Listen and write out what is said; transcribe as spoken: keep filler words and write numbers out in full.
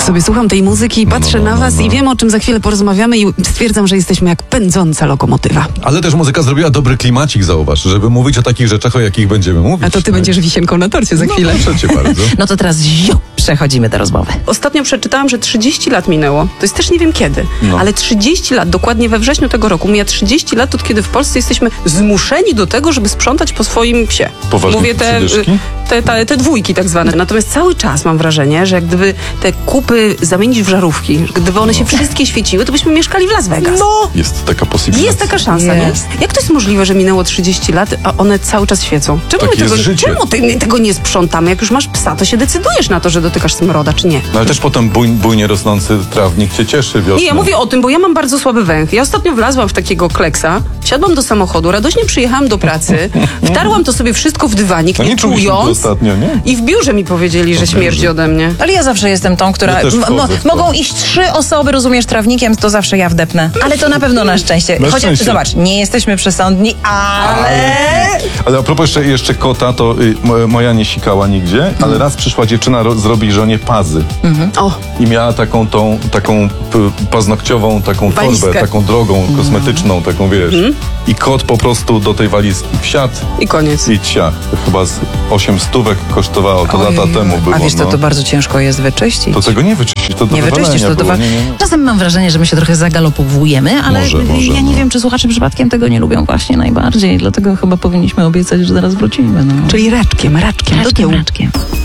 sobie słucham tej muzyki i patrzę no, no, na was no, no. i wiem, o czym za chwilę porozmawiamy i stwierdzam, że jesteśmy jak pędząca lokomotywa. Ale też muzyka zrobiła dobry klimacik, zauważ, żeby mówić o takich rzeczach, o jakich będziemy mówić. A to ty nie? będziesz wisienką na torcie za No, chwilę. proszę cię bardzo. No to teraz ziu, przechodzimy do rozmowy. Ostatnio przeczytałam, że trzydzieści lat minęło. To jest też nie wiem kiedy, No. ale trzydzieści lat, dokładnie we wrześniu tego roku, mija trzydzieści lat, od kiedy w Polsce jesteśmy zmuszeni do tego, żeby sprzątać po swoim psie. Poważnie, Mówię te, przydyszki? te, te, te dwójki tak zwane. Natomiast cały czas mam wrażenie, że jak gdyby te kupy zamienić w żarówki, gdyby one się wszystkie świeciły, to byśmy mieszkali w Las Vegas. No! Jest taka possibility. Jest taka szansa, Jest. nie? Jak to jest możliwe, że minęło trzydzieści lat, a one cały czas świecą? Czemu, Takie my tego, jest życie. czemu ty, tego nie sprzątamy? Jak już masz psa, to się decydujesz na to, że dotykasz smroda, czy nie? No ale też potem buj, bujnie rosnący trawnik cię cieszy wiosną. Nie, ja mówię o tym, bo ja mam bardzo słaby węch. Ja ostatnio wlazłam w takiego kleksa, wsiadłam do samochodu, radośnie przyjechałam do pracy, wtarłam to sobie wszystko w dywanik, No nie nie czuliśmy to czując. ostatnio, nie? I w biurze mi powiedzieli, że biurze. śmierdzi ode mnie. Ale ja zawsze jestem tą, która... Ja też m- wchodzę w to. mogą iść trzy osoby, rozumiesz, trawnikiem, to zawsze ja wdepnę. Ale to na pewno na szczęście. Na Chociaż, szczęście. zobacz, nie jesteśmy przesądni, ale... Ale a propos jeszcze, jeszcze kota, to y, mo- moja nie sikała nigdzie, ale raz przyszła dziewczyna ro- zrobić żonie pazy. O, I miała taką tą, taką p- paznokciową, taką Walizkę. torbę, taką drogą, kosmetyczną, taką wiesz. I kot po prostu do tej walizki wsiadł i koniec. i ciach. To chyba z osiem stówek kosztowało, to lata Ojej. temu było. A wiesz, to, no. to bardzo ciężko jest wyczyścić. To tego nie wyczyścisz, to do Nie wyczyścisz, wywalenia to do... było. wa- Nie, nie, nie. Czasem mam wrażenie, że my się trochę zagalopowujemy, ale Może, może, ja nie no. wiem, czy słuchacze przypadkiem tego nie lubią właśnie najbardziej, dlatego chyba powinniśmy obiecać, że zaraz wrócimy. No. Czyli raczkiem, raczkiem, do Raczkiem, tyłu. raczkiem.